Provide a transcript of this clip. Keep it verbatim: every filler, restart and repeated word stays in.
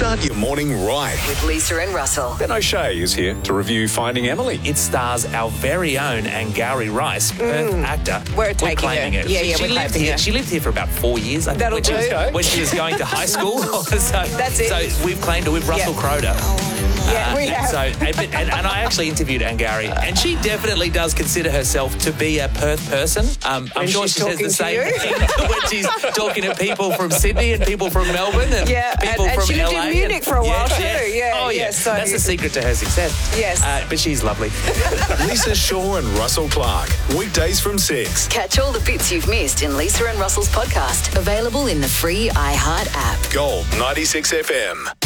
Start your morning right. With Lisa and Russell. Ben O'Shea is here to review Finding Emily. It stars our very own Angari Rice, Perth actor. We're taking claiming her. it. Yeah, she, yeah, she we're lived claiming here. her. She lived here for about four years, I think, That'll when, she was, do. when she was going to high school. so, That's it. So we've claimed her with Russell Yeah. Croder. Yeah, we and have. So, and, and, and I actually interviewed Angari, and she definitely does consider herself to be a Perth person. Um, I'm When sure she's she says the talking to same you. thing when she's talking to people from Sydney and people from Melbourne and Yeah, and- people and from she lived L A. in Munich and- for a while yes, too. yes. Yeah, oh, yeah. yeah, so- That's the secret to her success. Yes. Uh, but she's lovely. Lisa Shaw and Russell Clark. Weekdays from six. Catch all the bits you've missed in Lisa and Russell's podcast. Available in the free iHeart app. Gold ninety-six F M.